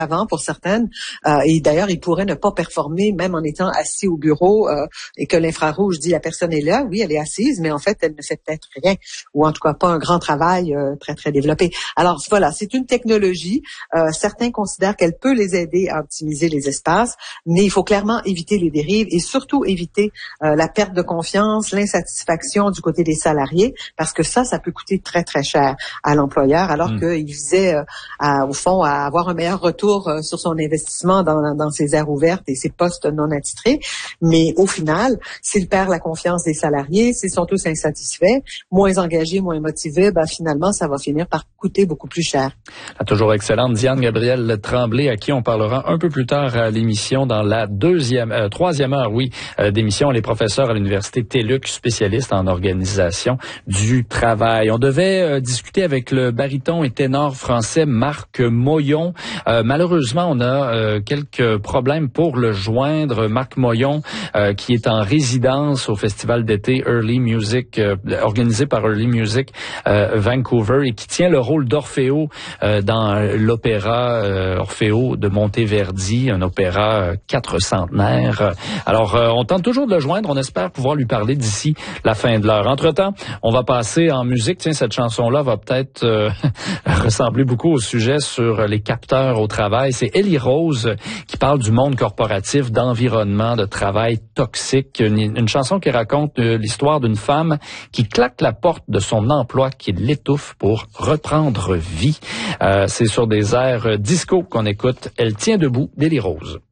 avant pour certaines, et d'ailleurs, ils pourraient ne pas performer même en étant assis au bureau, et que l'infrarouge dit la personne est là, oui, elle est assise, mais en fait, elle ne fait peut-être rien, ou en tout cas pas un grand travail très, très développé. Alors voilà, c'est une technologie. Certains considèrent qu'elle peut les aider à optimiser les espaces, mais il faut clairement éviter les dérives et surtout éviter la perte de confiance, l'insatisfaction du côté des salariés, parce que ça peut coûter très, très cher à l'employeur, alors qu'il visait, au fond, à avoir un meilleur retour sur son investissement dans ses aires ouvertes et ses postes non attitrés. Mais au final, s'il perd la confiance des salariés, s'ils sont tous insatisfaits, moins engagés, moins motivés, finalement, ça va finir par coûter beaucoup plus cher. La toujours excellente Diane Gabrielle Tremblay, à qui on parlera un peu plus tard à l'émission dans la troisième heure, d'émission. Elle est professeure à l'université TELUC, spécialiste en organisation du travail. On devait discuter avec le baryton et ténor français Marc Moyon. Malheureusement, on a quelques problèmes pour le joindre. Marc Moyon, qui est en résidence au festival d'été Early Music, organisé par Early Music Vancouver, et qui tient le rôle d'Orfeo dans l'opéra Orfeo de Monteverdi, un opéra 400. Alors, on tente toujours de le joindre. On espère pouvoir lui parler d'ici la fin de l'heure. Entre-temps, on va passer en musique. Tiens, cette chanson-là va peut-être ressembler beaucoup au sujet sur les capteurs au travail. C'est Ellie Rose qui parle du monde corporatif, d'environnement, de travail toxique. Une chanson qui raconte l'histoire d'une femme qui claque la porte de son emploi, qui l'étouffe pour reprendre vie. C'est sur des airs disco qu'on écoute. Elle tient debout d'Ellie Rose.